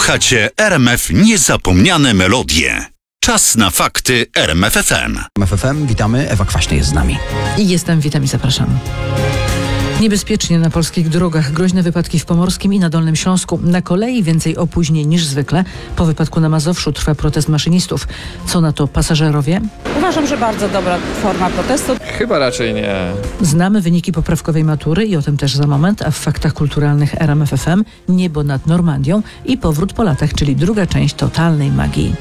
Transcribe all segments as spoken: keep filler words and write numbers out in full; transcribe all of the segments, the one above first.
Słuchacie R M F Niezapomniane Melodie. Czas na fakty R M F F M. R M F F M, witamy. Ewa Kwaśny jest z nami. I jestem, witam i zapraszam. Niebezpiecznie na polskich drogach. Groźne wypadki w Pomorskim i na Dolnym Śląsku. Na kolei więcej opóźnień niż zwykle. Po wypadku na Mazowszu trwa protest maszynistów. Co na to pasażerowie? Uważam, że bardzo dobra forma protestu. Chyba raczej nie. Znamy wyniki poprawkowej matury i o tym też za moment, a w faktach kulturalnych R M F F M niebo nad Normandią i powrót po latach, czyli druga część totalnej magii.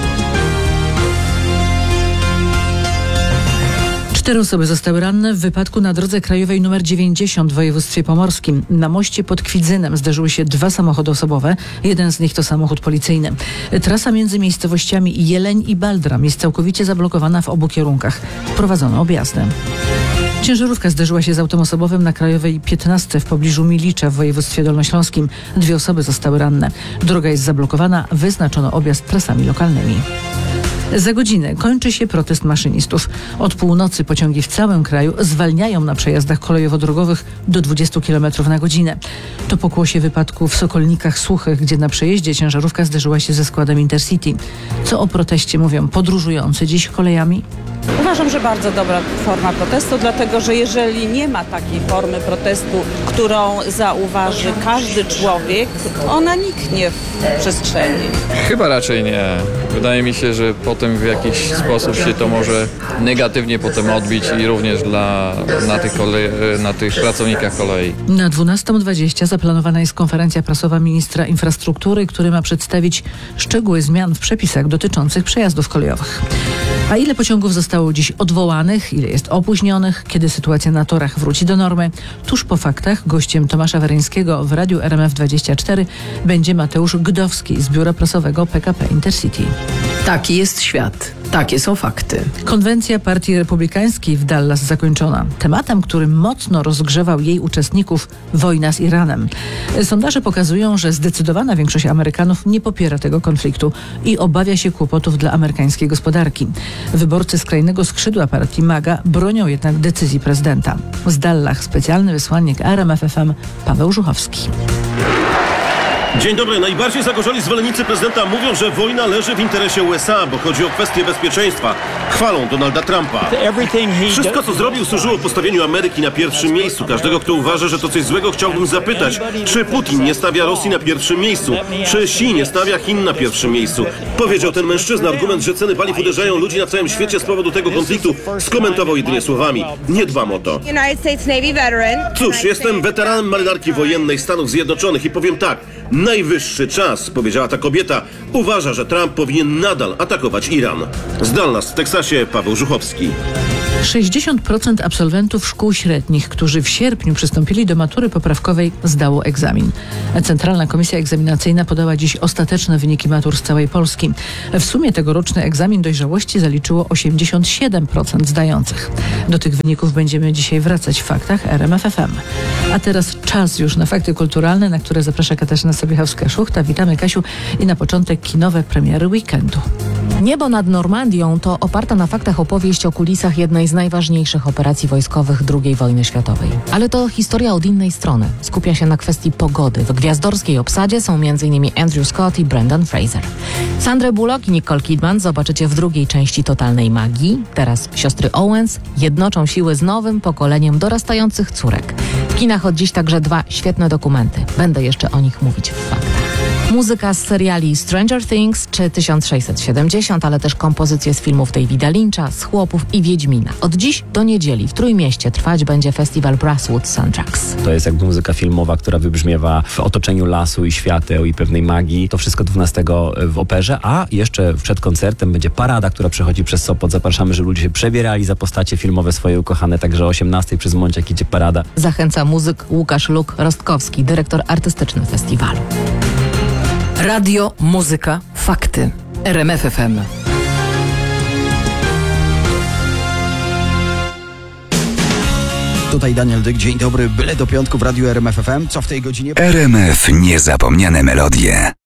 Cztery osoby zostały ranne w wypadku na drodze krajowej nr dziewięćdziesiąt w województwie pomorskim. Na moście pod Kwidzynem zderzyły się dwa samochody osobowe. Jeden z nich to samochód policyjny. Trasa między miejscowościami Jeleń i Baldram jest całkowicie zablokowana w obu kierunkach. Prowadzono objazdy. Ciężarówka zderzyła się z autem osobowym na krajowej piętnaście w pobliżu Milicza w województwie dolnośląskim. Dwie osoby zostały ranne. Droga jest zablokowana. Wyznaczono objazd trasami lokalnymi. Za godzinę kończy się protest maszynistów. Od północy pociągi w całym kraju zwalniają na przejazdach kolejowo-drogowych do dwudziestu kilometrów na godzinę. To pokłosie wypadku w Sokolnikach Suchych, gdzie na przejeździe ciężarówka zderzyła się ze składem Intercity. Co o proteście mówią podróżujący dziś kolejami? Uważam, że bardzo dobra forma protestu, dlatego że jeżeli nie ma takiej formy protestu, którą zauważy każdy człowiek, ona niknie w przestrzeni. Chyba raczej nie. Wydaje mi się, że potem w jakiś sposób się to może negatywnie potem odbić i również dla, na, tych kolei, na tych pracownikach kolei. Na dwunastą dwadzieścia zaplanowana jest konferencja prasowa ministra infrastruktury, który ma przedstawić szczegóły zmian w przepisach dotyczących przejazdów kolejowych. A ile pociągów zostało dziś odwołanych, ile jest opóźnionych, kiedy sytuacja na torach wróci do normy? Tuż po faktach gościem Tomasza Weryńskiego w Radiu R M F dwadzieścia cztery będzie Mateusz Gdowski z biura prasowego P K P Intercity. Taki jest świat. Takie są fakty. Konwencja Partii Republikańskiej w Dallas zakończona. Tematem, który mocno rozgrzewał jej uczestników, wojna z Iranem. Sondaże pokazują, że zdecydowana większość Amerykanów nie popiera tego konfliktu i obawia się kłopotów dla amerykańskiej gospodarki. Wyborcy skrajnego skrzydła partii MAGA bronią jednak decyzji prezydenta. Z Dallas specjalny wysłannik R M F F M Paweł Żuchowski. Dzień dobry. Najbardziej zagorzali zwolennicy prezydenta mówią, że wojna leży w interesie U S A, bo chodzi o kwestię bezpieczeństwa. Chwalą Donalda Trumpa. Wszystko, co zrobił, służyło postawieniu Ameryki na pierwszym miejscu. Każdego, kto uważa, że to coś złego, chciałbym zapytać, czy Putin nie stawia Rosji na pierwszym miejscu? Czy Xi nie stawia Chin na pierwszym miejscu? Powiedział ten mężczyzna. Argument, że ceny paliw uderzają ludzi na całym świecie z powodu tego konfliktu, skomentował jedynie słowami: nie dbam o to. Cóż, jestem weteranem marynarki wojennej Stanów Zjednoczonych i powiem tak: najwyższy czas, powiedziała ta kobieta. Uważa, że Trump powinien nadal atakować Iran. Z Dallas w Teksasie Paweł Żuchowski. sześćdziesiąt procent absolwentów szkół średnich, którzy w sierpniu przystąpili do matury poprawkowej, zdało egzamin. Centralna Komisja Egzaminacyjna podała dziś ostateczne wyniki matur z całej Polski. W sumie tegoroczny egzamin dojrzałości zaliczyło osiemdziesiąt siedem procent zdających. Do tych wyników będziemy dzisiaj wracać w faktach R M F F M. A teraz czas już na fakty kulturalne, na które zaprasza Katarzyna Sobiechowska-Szuchta. Witamy, Kasiu, i na początek kinowe premiery weekendu. Niebo nad Normandią to oparta na faktach opowieść o kulisach jednej z najważniejszych operacji wojskowych drugiej wojny światowej. Ale to historia od innej strony. Skupia się na kwestii pogody. W gwiazdorskiej obsadzie są między innymi Andrew Scott i Brendan Fraser. Sandrę Bullock i Nicole Kidman zobaczycie w drugiej części Totalnej Magii. Teraz siostry Owens jednoczą siły z nowym pokoleniem dorastających córek. W kinach od dziś także dwa świetne dokumenty. Będę jeszcze o nich mówić w faktach. Muzyka z seriali Stranger Things czy tysiąc sześćset siedemdziesiąt, ale też kompozycje z filmów Davida Lyncha, z Chłopów i Wiedźmina. Od dziś do niedzieli w Trójmieście trwać będzie festiwal Brasswood Soundtracks. To jest jakby muzyka filmowa, która wybrzmiewa w otoczeniu lasu i świateł i pewnej magii. To wszystko dwunastego w Operze, a jeszcze przed koncertem będzie parada, która przechodzi przez Sopot. Zapraszamy, żeby ludzie się przebierali za postacie filmowe swoje ukochane, także o osiemnastej przez Mąciak idzie parada. Zachęca muzyk Łukasz Luk-Rostkowski, dyrektor artystyczny festiwalu. Radio, muzyka, fakty. R M F F M. Tutaj Daniel Dyk. Dzień dobry. Byle do piątku w Radiu R M F F M. Co w tej godzinie? R M F Niezapomniane Melodie.